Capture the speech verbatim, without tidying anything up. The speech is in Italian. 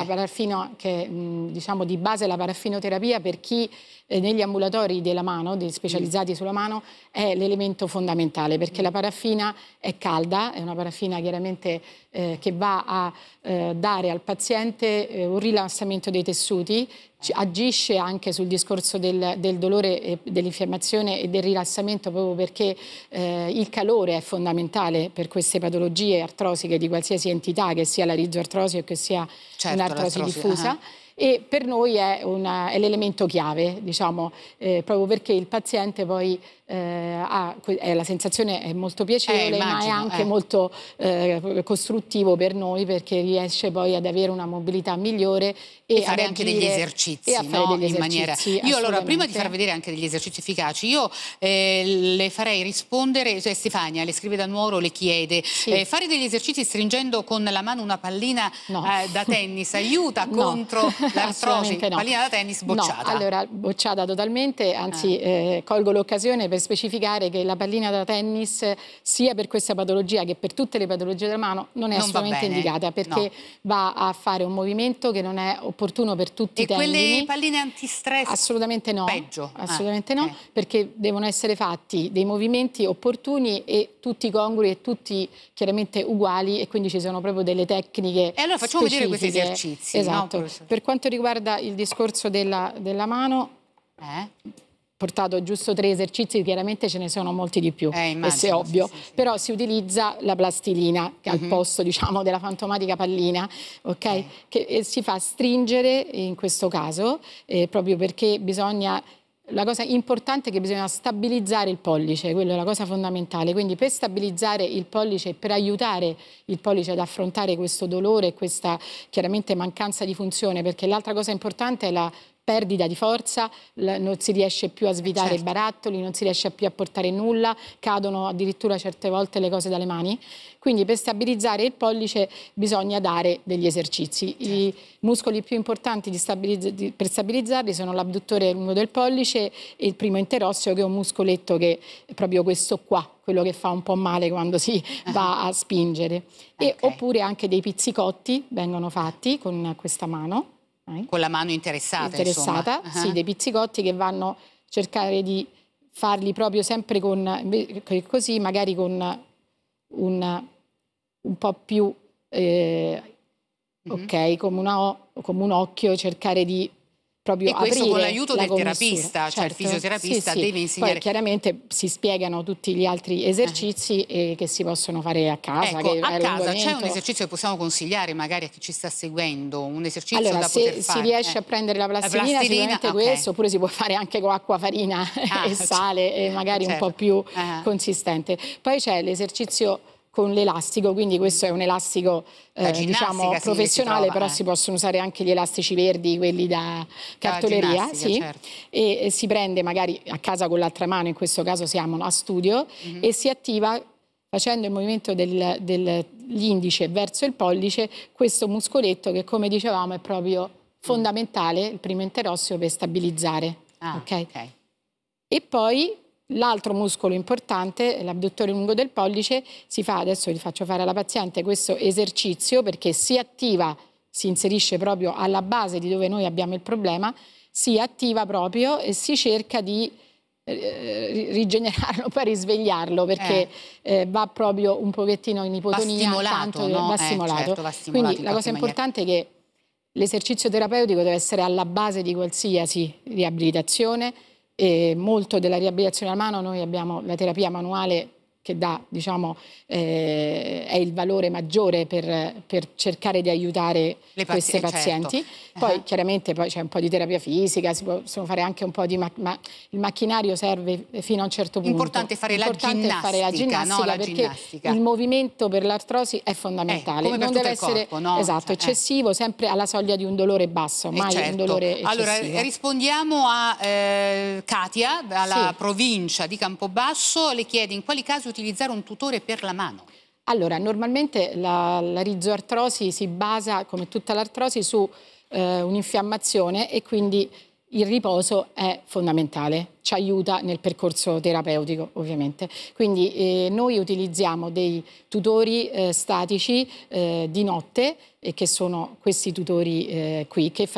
la paraffina, che mh, diciamo di base la paraffinoterapia per chi eh, negli ambulatori della mano, dei specializzati mm. sulla mano, è l'elemento fondamentale, perché mm. la paraffina è calda, è una paraffina chiaramente eh, che va a eh, dare al paziente eh, un rilassamento dei tessuti, agisce anche sul discorso del, del dolore, dell'infiammazione e del rilassamento, proprio perché eh, il calore è fondamentale per queste patologie artrosiche di qualsiasi entità, che sia la rizoartrosi o che sia certo, un'artrosi diffusa. Uh-huh. E per noi è, è l'elemento chiave, diciamo, eh, proprio perché il paziente poi eh, ha eh, la sensazione è molto piacevole, eh, immagino, ma è anche eh. molto eh, costruttivo per noi, perché riesce poi ad avere una mobilità migliore e, e fare anche degli esercizi, e a fare no? degli In maniera... Io allora, prima di far vedere anche degli esercizi efficaci, io eh, le farei rispondere, cioè, Stefania le scrive da Nuoro, le chiede, sì. eh, fare degli esercizi stringendo con la mano una pallina no. eh, da tennis aiuta no. contro l'artrosi? No. Pallina da tennis bocciata? No, allora bocciata totalmente, anzi eh. Eh, colgo l'occasione per specificare che la pallina da tennis sia per questa patologia che per tutte le patologie della mano non è non assolutamente indicata, perché no. va a fare un movimento che non è opportuno per tutti e i tendini. E quelle palline antistress? Assolutamente no. Peggio? Assolutamente ah, no, okay. perché devono essere fatti dei movimenti opportuni e tutti congrui e tutti chiaramente uguali, e quindi ci sono proprio delle tecniche E allora facciamo specifiche. vedere questi esercizi. Esatto. No, per quanto riguarda il discorso della, della mano, eh? portato giusto tre esercizi, chiaramente ce ne sono molti di più, eh, questo è ovvio, sì, sì, sì. però si utilizza la plastilina che uh-huh. al posto, diciamo, della fantomatica pallina, ok? okay. Che eh, si fa stringere in questo caso, eh, proprio perché bisogna... La cosa importante è che bisogna stabilizzare il pollice, quella è la cosa fondamentale, quindi per stabilizzare il pollice, per aiutare il pollice ad affrontare questo dolore e questa chiaramente mancanza di funzione, perché l'altra cosa importante è la perdita di forza, non si riesce più a svitare certo. i barattoli, non si riesce più a portare nulla, cadono addirittura certe volte le cose dalle mani. Quindi per stabilizzare il pollice bisogna dare degli esercizi. Certo. I muscoli più importanti di stabilizz di, per stabilizzarli sono l'abduttore lungo del pollice e il primo interosseo, che è un muscoletto che è proprio questo qua, quello che fa un po' male quando si uh-huh. va a spingere. Okay. E, oppure anche dei pizzicotti vengono fatti con questa mano. Eh? Con la mano interessata, interessata uh-huh. sì, dei pizzicotti che vanno a cercare di farli proprio sempre con, così magari con un, un po' più, eh, uh-huh. ok, come, una, come un occhio, cercare di proprio e questo aprire con l'aiuto del commissura. terapista, certo. cioè il fisioterapista sì, sì. deve insegnare. Poi chiaramente si spiegano tutti gli altri esercizi uh-huh. e che si possono fare a casa. Ecco, che a casa c'è un esercizio che possiamo consigliare magari a chi ci sta seguendo, un esercizio allora, da se poter fare? si riesce eh. a prendere la plastilina, la plastilina sicuramente okay. questo, oppure si può fare anche con acqua, farina ah, e sale e magari certo. un po' più uh-huh. consistente. Poi c'è l'esercizio con l'elastico, quindi questo è un elastico eh, diciamo professionale, però eh. si possono usare anche gli elastici verdi, quelli da cartoleria, sì, certo. e, e si prende magari a casa con l'altra mano, in questo caso siamo a studio, mm-hmm. e si attiva facendo il movimento del, dell'indice verso il pollice, questo muscoletto che, come dicevamo, è proprio fondamentale, il primo interosseo, per stabilizzare. Ah, okay? Okay. E poi l'altro muscolo importante, l'abduttore lungo del pollice, si fa, adesso vi faccio fare alla paziente questo esercizio, perché si attiva, si inserisce proprio alla base di dove noi abbiamo il problema, si attiva proprio e si cerca di eh, rigenerarlo, poi risvegliarlo, perché eh. Eh, va proprio un pochettino in ipotonia, va stimolato, tanto no? va stimolato. Eh, certo, va stimolato. Quindi la cosa importante è che l'esercizio terapeutico deve essere alla base di qualsiasi riabilitazione. E molto della riabilitazione alla mano, noi abbiamo la terapia manuale che dà, diciamo, eh, è il valore maggiore per, per cercare di aiutare Le queste pazienti. Certo. Poi uh-huh. chiaramente poi c'è un po' di terapia fisica, si possono fare anche un po' di... Ma, ma il macchinario serve fino a un certo punto. Importante fare Importante la ginnastica, fare la ginnastica, no? La perché ginnastica. il movimento per l'artrosi è fondamentale. Eh, come per non tutto deve il essere corpo, no? esatto, Cioè, eccessivo, eh. sempre alla soglia di un dolore basso, mai eh certo. un dolore eccessivo. Allora, rispondiamo a eh, Katia, dalla sì. provincia di Campobasso, le chiede in quali casi utilizzare un tutore per la mano. Allora, normalmente la, la rizoartrosi si basa, come tutta l'artrosi, su eh, un'infiammazione, e quindi il riposo è fondamentale, ci aiuta nel percorso terapeutico ovviamente. Quindi eh, noi utilizziamo dei tutori eh, statici eh, di notte, e che sono questi tutori eh, qui, che